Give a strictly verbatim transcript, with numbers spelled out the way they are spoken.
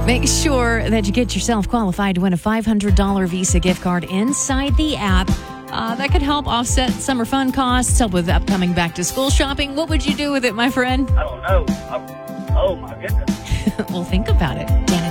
Make sure that you get yourself qualified to win a five hundred dollars Visa gift card inside the app. Uh, that could help offset summer fun costs, help with upcoming back-to-school shopping. What would you do with it, my friend? I don't know. I'm, oh, my goodness. Well, think about it. Dan